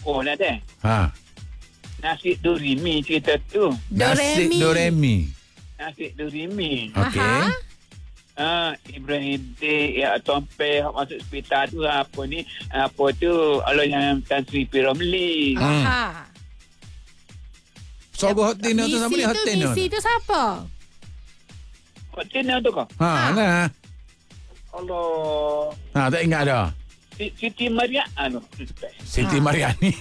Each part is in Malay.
tokoh lah deh. Nasi Doremi cerita tu. Nasi Doremi. Nasi Doremi. Okey. Ibrahim D. Tompeh masuk hospital tu apa ni? Apa tu? Allah yang Tan Sri P. Ramlee. Sogo hotel tu sama ni hotel tu. Misi tu siapa? Hotel tu kau? Nah. Allah. Tak ingat dah. Siti Maria Siti Mariani.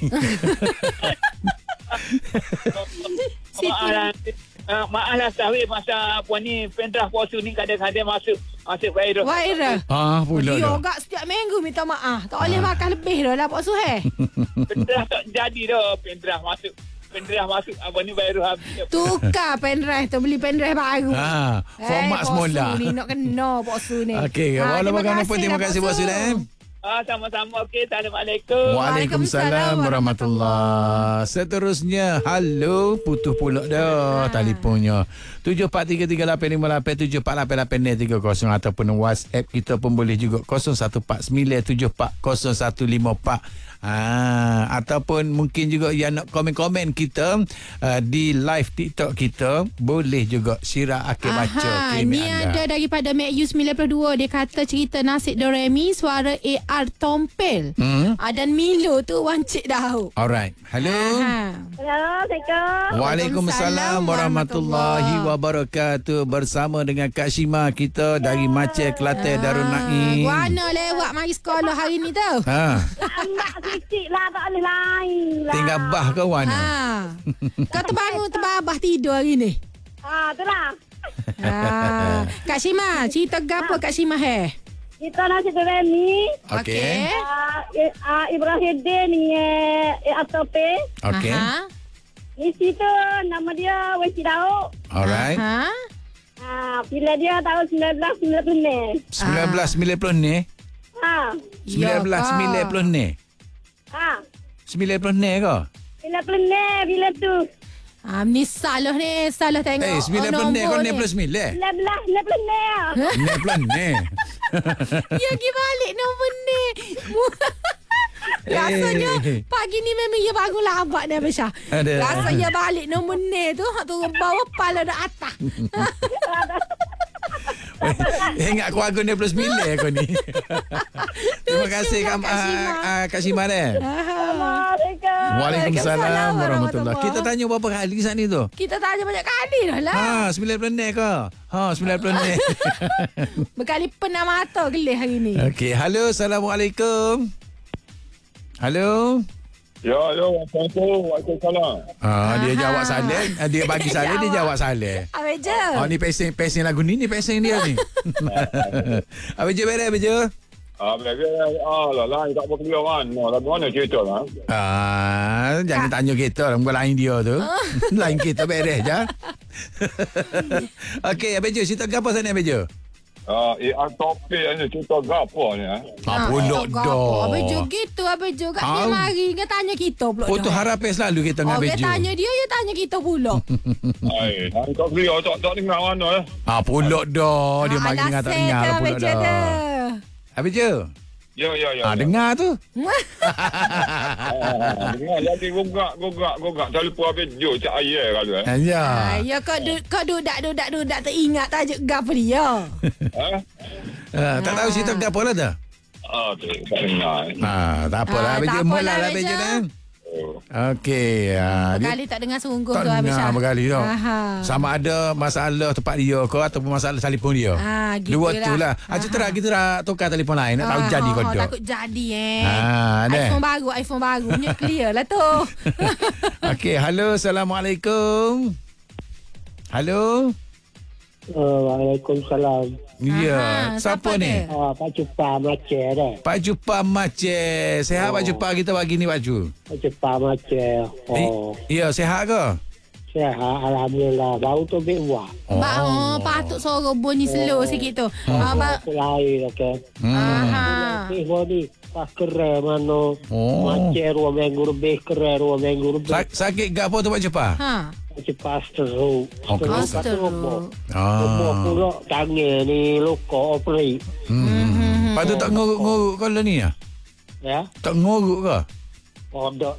Maaflah sahwi masa apa ni pendrah puasa ni kadang-kadang masuk virus. Pula dia dah. agak setiap minggu minta maaf. Tak boleh makan lebih dah lah Pak Suhail. Pendrah tak jadi dah pendrah masuk apa ni virus habis. Tukar pendrive tu, beli pendrive baru. Format semula. Pak Su ni nak kena Pak Su ni. Okey, walau bagaimanapun terima kasih Pak Su. Sama-sama. Okey, Assalamualaikum. Waalaikumsalam warahmatullahi. Seterusnya, halo, putus pula dah telefonnya. 74338858 748830 ataupun WhatsApp kita pun boleh juga 0149740154. Ataupun mungkin juga yang nak komen-komen kita di live TikTok kita, boleh juga Syirah Akib baca ni anda. Ada daripada Mek Yu 92. Dia kata cerita Nasi Doremi suara AR Tompel. Dan Milo tu wancik dahu. Alright. Halo. Assalamualaikum. Waalaikumsalam warahmatullahi wabarakatuh. Bersama dengan Kak Shima kita dari Maceh, Kelantan, Darul Naim. Warna lewat mari sekolah hari ni tu. Mak sikit lah, tak boleh lain lah. Tinggal bah ke Wana? Kau terbangun terbabah tidur hari ni. Itulah. Kak Shima, cerita gapo Kak Shima Kita Nasi Doremi. Okey. Ibrahim D ni Atope. Okey. Isi tu nama dia Wesi Daud. Alright. Bila dia tahun 1990. 1990 ni? 1990 ni? 90 ni ke? 90 bila tu. Ni salah tengok. 90 ni kau 99? 19 90 ni. Ya pergi balik nombor ni. Rasanya pagi ni memang ia bangun lambat ni Abang Syah. Rasanya balik nombor ni tu hak turun bawah pala dah atas. Ingat keluarga 99 kau ni. Terima kasih Kak Shima ni. Waalaikumsalam warahmatullahi. Kita tanya berapa kali saat ni tu? Kita tanya banyak kali dah lah. 90 ni ke? 90 ni. Berkali pernah mata gelih hari ni. Okey, halo, Assalamualaikum. Halo. Ya, Assalamualaikum. Waalaikumsalam. Dia jawab saleh. Dia bagi saleh, dia jawab saleh. Apa je? Ni pesen lagu ni pesen dia ni. Apa je beres, apa je? Lain tak apa keluar kan. Lagu mana cerita kan? Jangan tanya kita, orang lain dia tu. Lain kita beres je. Okey, apa je? Cerita apa sana, apa je? Topik ni cerita gapo ni pulak dah. Abang Jo gitu, Abang Jo kat dia mari dia tanya kita pula. Putus harapan selalu kita dengan Abang Jo. Dia tanya dia tanya kita pula. Kau beliau tak dengar mana pulak dah. Dia mari dengar tak dengar pulak dah. Abang Jo. Ya. Dengar tu. Dengar jadi gogak telefon Abang Jo cak ayah kalau Ya. Kau dudak teringat tajuk gapo dia. Tak tahu cerita gapo lah dah. Tak dengar. Tak apalah, Abang Jo mula lah Abang Jo dah. Okey. Berkali tak dengar sungguh tak tu Abang Syah. Tak dengar berkali tu. Sama ada masalah tempat dia ke ataupun masalah telefon dia. Dua tu lah. Kita nak tukar telefon lain. Nak tahu jadi kau dok. Takut jadi iPhone baru. Punya clear lah tu. Okey. Halo. Assalamualaikum. Halo. Waalaikumsalam. Ya. Siapa ni? Pak Cupa Maceh dah. Pak Cupa Maceh. Sehat Pak Cupa kita pagi ni Pak Cu? Pak Cupa Maceh. Ya, sehat ke? Sehat, alhamdulillah. Baru tu ambil buah. Patut suara bunyi slow sikit tu. Aku lain okey. Ni pas keren mana. Maceh 2 minggu lebih, keren 2 minggu lebih. Sakit ke apa tu Pak Cupa? Cepat stroke. Stroke. Pulak tangan ni luka operasi. Lepas tu tak nguruk-nguruk kalau ni ya? Ya? Tak nguruk ke? Ada